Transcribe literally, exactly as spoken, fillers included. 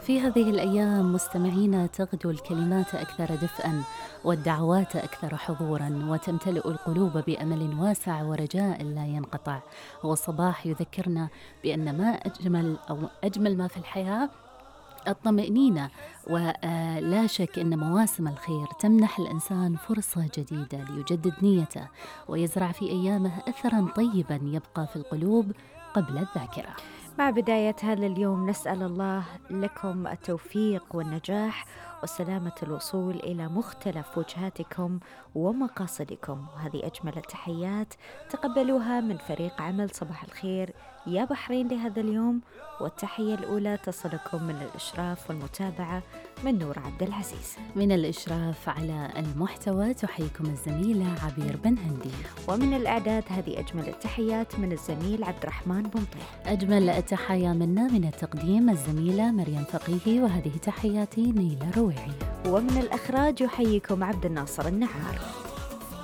في هذه الأيام مستمعينا تغدو الكلمات أكثر دفئا والدعوات أكثر حضورا، وتمتلئ القلوب بأمل واسع ورجاء لا ينقطع. هو الصباح يذكرنا بأن ما أجمل أو أجمل ما في الحياة الطمأنينة، ولا شك أن مواسم الخير تمنح الإنسان فرصة جديدة ليجدد نيته ويزرع في أيامه أثرا طيبا يبقى في القلوب قبل الذاكرة. مع بداية هذا اليوم نسأل الله لكم التوفيق والنجاح وسلامة الوصول إلى مختلف وجهاتكم ومقاصدكم، وهذه أجمل التحيات تقبلوها من فريق عمل صباح الخير يا بحرين لهذا اليوم، والتحية الأولى تصلكم من الإشراف والمتابعة من نور عبد العزيز. من الإشراف على المحتوى تحييكم الزميلة عبير بن هندي، ومن الإعداد هذه أجمل التحيات من الزميل عبد الرحمن بن طيح. أجمل التحايا منا من التقديم الزميلة مريم فقيهي، وهذه تحياتي نيلة رويعي. ومن الإخراج يحييكم عبد الناصر النعار.